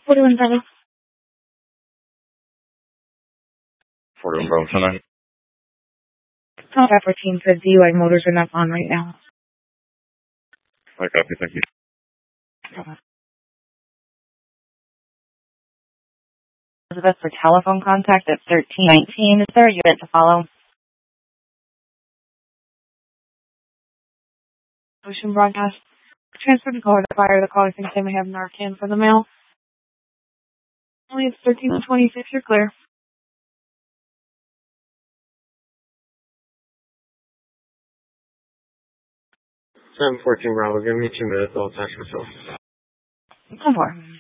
41 Bravo. 41 Bravo 29. Contact 14 says DUI motors are not on right now. I copy, thank you. Elizabeth for telephone contact at 1319. Is there a unit to follow? Ocean broadcast. Transfer the caller to fire. The caller thinks they may have Narcan for the mail. Only it's 1326. You're clear. 714 Bravo, give me 2 minutes, I'll attach myself. 10-4.